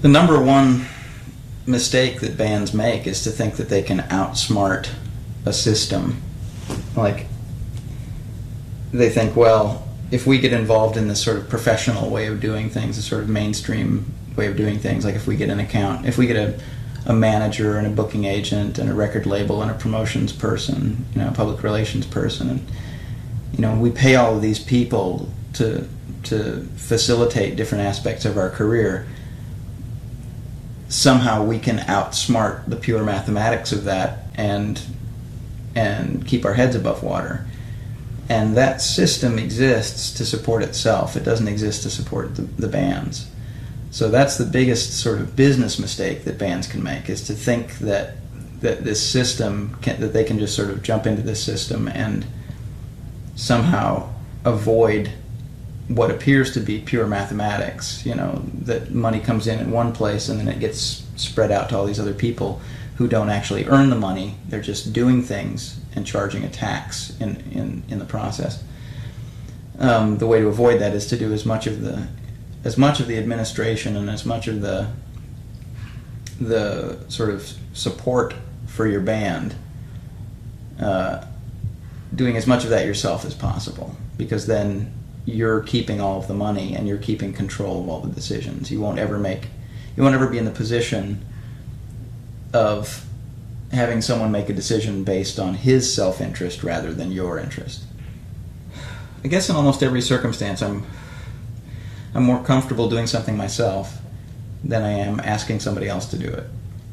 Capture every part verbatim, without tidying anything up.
The number one mistake that bands make is to think that they can outsmart a system. Like, they think, well, if we get involved in this sort of professional way of doing things, a sort of mainstream way of doing things, like if we get an account, if we get a, a manager and a booking agent and a record label and a promotions person, you know, a public relations person, and, you know, we pay all of these people to to facilitate different aspects of our career, somehow we can outsmart the pure mathematics of that and and keep our heads above water. And that system exists to support itself. It doesn't exist to support the, the bands. So that's the biggest sort of business mistake that bands can make, is to think that that this system can, that they can just sort of jump into this system and somehow avoid what appears to be pure mathematics. You know, that money comes in in one place and then it gets spread out to all these other people who don't actually earn the money. They're just doing things and charging a tax in, in, in the process. Um, the way to avoid that is to do as much of the as much of the administration and as much of the the sort of support for your band, uh, doing as much of that yourself as possible, because then you're keeping all of the money and you're keeping control of all the decisions. You won't ever make you won't ever be in the position of having someone make a decision based on his self-interest rather than your interest. I guess in almost every circumstance I'm I'm more comfortable doing something myself than I am asking somebody else to do it.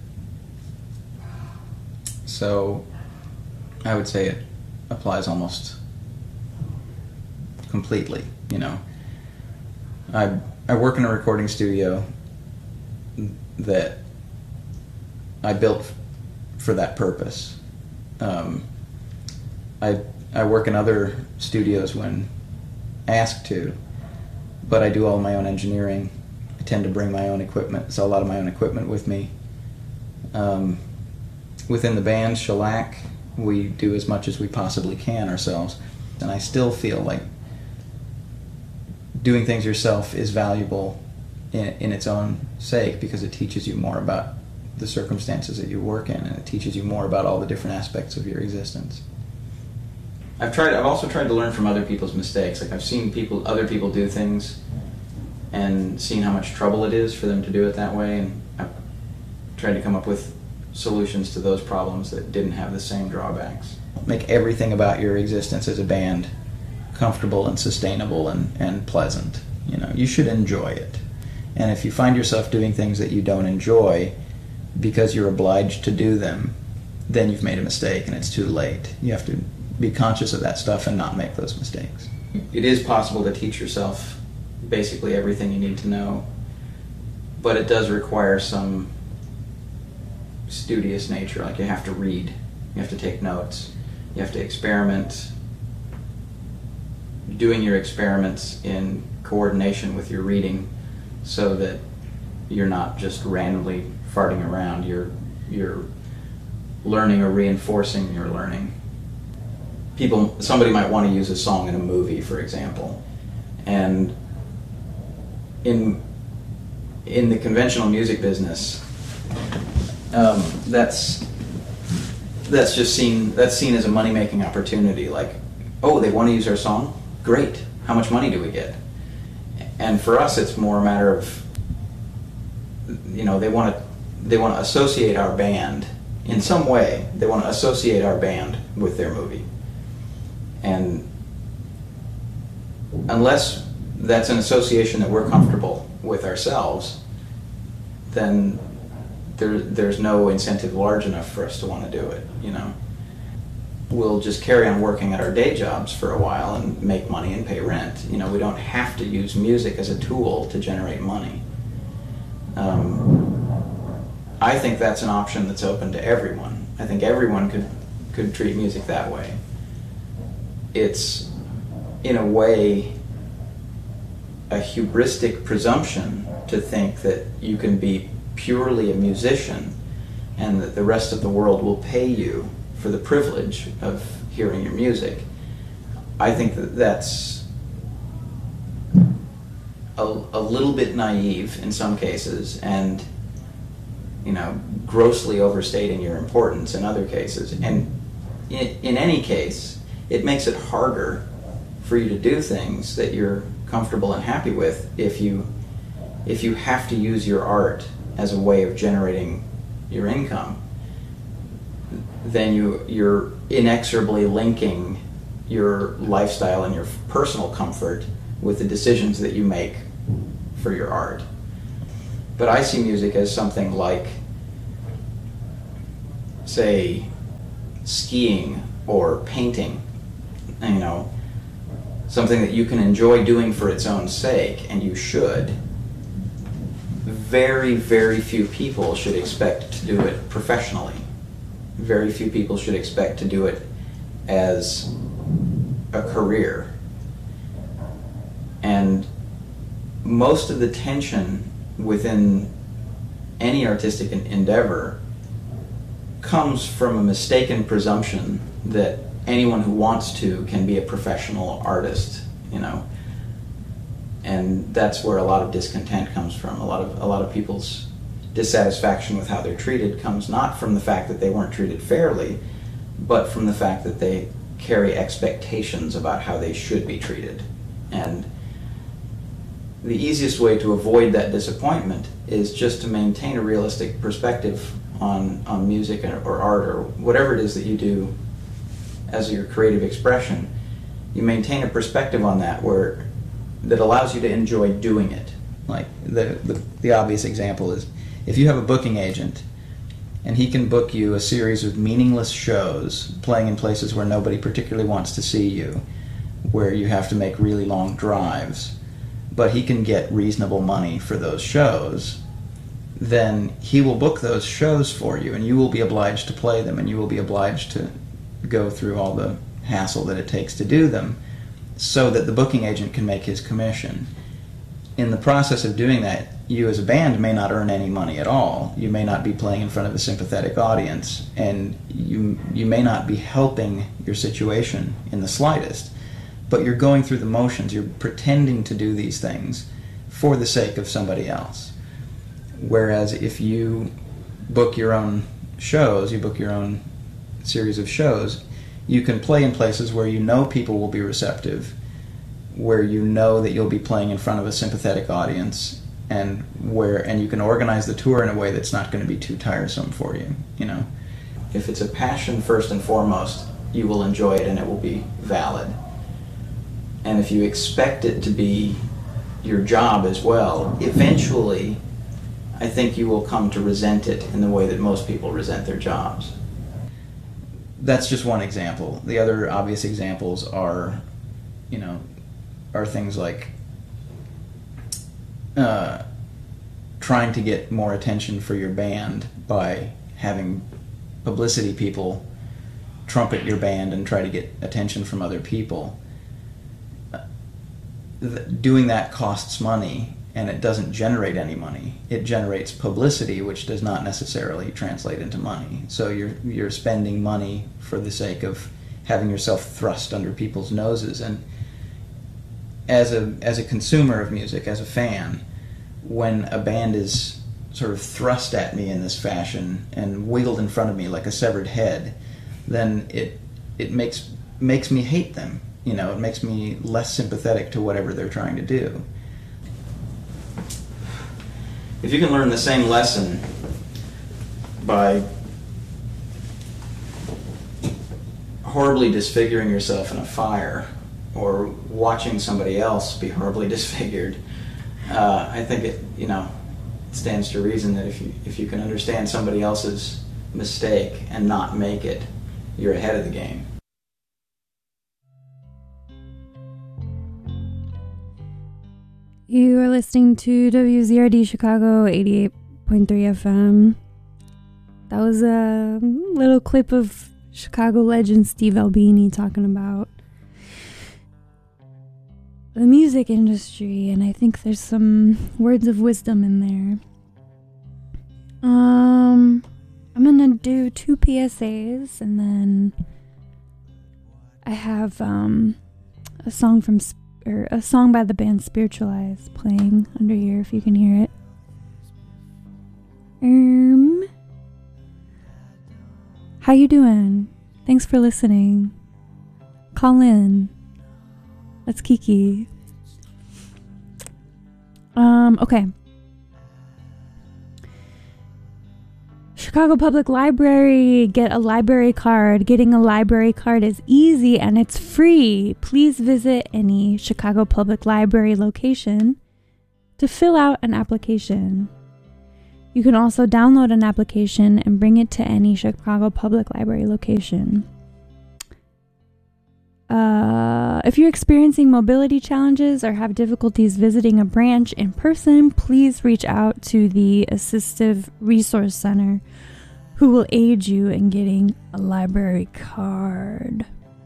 So I would say it applies almost completely, you know. I I work in a recording studio that I built for that purpose. Um, I I work in other studios when asked to, but I do all my own engineering. I tend to bring my own equipment, so a lot of my own equipment with me. Um, within the band, Shellac, we do as much as we possibly can ourselves, and I still feel like doing things yourself is valuable in, in its own sake, because it teaches you more about the circumstances that you work in, and it teaches you more about all the different aspects of your existence. I've tried. I've also tried to learn from other people's mistakes. Like, I've seen people, other people do things, and seen how much trouble it is for them to do it that way, and I've tried to come up with solutions to those problems that didn't have the same drawbacks. Make everything about your existence as a band comfortable and sustainable and, and pleasant. You know, you should enjoy it. And if you find yourself doing things that you don't enjoy because you're obliged to do them, then you've made a mistake and it's too late. You have to be conscious of that stuff and not make those mistakes. It is possible to teach yourself basically everything you need to know, but it does require some studious nature. Like, you have to read, you have to take notes, you have to experiment, doing your experiments in coordination with your reading, so that you're not just randomly farting around. You're you're learning or reinforcing your learning. People, somebody might want to use a song in a movie, for example, and in in the conventional music business, um, that's that's just seen that's seen as a money-making opportunity. Like, oh, they want to use our song? Great. How much money do we get? And for us, it's more a matter of, you know, they want to they want to associate our band in some way. They want to associate our band with their movie. And unless that's an association that we're comfortable with ourselves, then there there's no incentive large enough for us to want to do it, you know. We'll just carry on working at our day jobs for a while and make money and pay rent. You know, we don't have to use music as a tool to generate money. Um, I think that's an option that's open to everyone. I think everyone could could treat music that way. It's, in a way, a hubristic presumption to think that you can be purely a musician and that the rest of the world will pay you for the privilege of hearing your music. I think that that's a, a little bit naive in some cases, and you know, grossly overstating your importance in other cases. And in, in any case, it makes it harder for you to do things that you're comfortable and happy with if you if you have to use your art as a way of generating your income. Then you you're inexorably linking your lifestyle and your personal comfort with the decisions that you make for your art. But I see music as something like, say, skiing or painting, you know, something that you can enjoy doing for its own sake, and you should. Very, very few people should expect to do it professionally. Very few people should expect to do it as a career. And most of the tension within any artistic endeavor comes from a mistaken presumption that anyone who wants to can be a professional artist, you know. And that's where a lot of discontent comes from. A lot of a lot of people's dissatisfaction with how they're treated comes not from the fact that they weren't treated fairly, but from the fact that they carry expectations about how they should be treated. And the easiest way to avoid that disappointment is just to maintain a realistic perspective on, on music or, or art or whatever it is that you do as your creative expression. You maintain a perspective on that where that allows you to enjoy doing it. Like the, the the obvious example is if you have a booking agent and he can book you a series of meaningless shows playing in places where nobody particularly wants to see you, where you have to make really long drives, but he can get reasonable money for those shows, then he will book those shows for you, and you will be obliged to play them, and you will be obliged to go through all the hassle that it takes to do them, so that the booking agent can make his commission. In the process of doing that, you as a band may not earn any money at all. You may not be playing in front of a sympathetic audience, and you you may not be helping your situation in the slightest, but you're going through the motions. You're pretending to do these things for the sake of somebody else. Whereas if you book your own shows, you book your own series of shows, you can play in places where you know people will be receptive, where you know that you'll be playing in front of a sympathetic audience, and where and you can organize the tour in a way that's not going to be too tiresome for you, you know. If it's a passion first and foremost, you will enjoy it and it will be valid. And if you expect it to be your job as well, eventually I think you will come to resent it in the way that most people resent their jobs. That's just one example. The other obvious examples are, you know, are things like uh, trying to get more attention for your band by having publicity people trumpet your band and try to get attention from other people. Uh, th- doing that costs money, and it doesn't generate any money. It generates publicity, which does not necessarily translate into money. So you're you're spending money for the sake of having yourself thrust under people's noses. And as a as a consumer of music, as a fan, when a band is sort of thrust at me in this fashion and wiggled in front of me like a severed head, then it it makes makes me hate them. You know, it makes me less sympathetic to whatever they're trying to do. If you can learn the same lesson by horribly disfiguring yourself in a fire or watching somebody else be horribly disfigured, uh, I think it, you know, it stands to reason that if you if you can understand somebody else's mistake and not make it, you're ahead of the game. You are listening to W Z R D Chicago eighty-eight point three F M. That was a little clip of Chicago legend Steve Albini talking about the music industry, and I think there's some words of wisdom in there. Um, I'm gonna do two P S As, and then I have um a song from Sp- or a song by the band Spiritualize playing under here if you can hear it. Um, how you doing? Thanks for listening. Call in. Let's kiki. Um, okay. Chicago Public Library, get a library card. Getting a library card is easy and it's free. Please visit any Chicago Public Library location to fill out an application. You can also download an application and bring it to any Chicago Public Library location. Uh, if you're experiencing mobility challenges or have difficulties visiting a branch in person, please reach out to the Assistive Resource Center, who will aid you in getting a library card.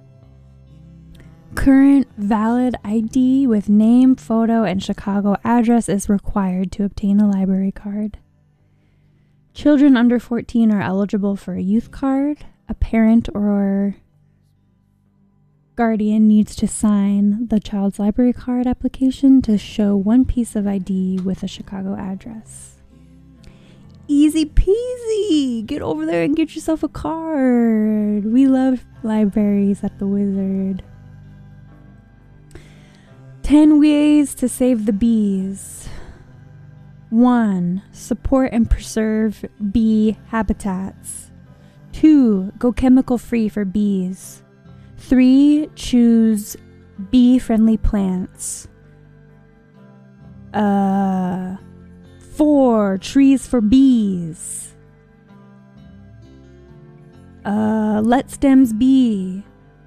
Current valid I D with name, photo, and Chicago address is required to obtain a library card. Children under fourteen are eligible for a youth card. A parent or guardian needs to sign the child's library card application to show one piece of I D with a Chicago address. Easy peasy! Get over there and get yourself a card. We love libraries at the Wizard. ten ways to save the bees. one. Support and preserve bee habitats. two. Go chemical free for bees. Three, choose bee-friendly plants. Uh, four, trees for bees. Uh, let stems be.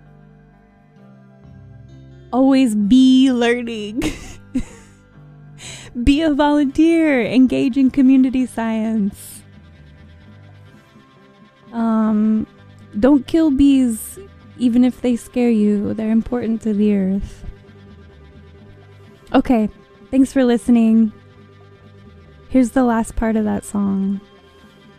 Always be learning. Be a volunteer. Engage in community science. Um, don't kill bees. Even if they scare you, they're important to the earth. Okay, thanks for listening. Here's the last part of that song.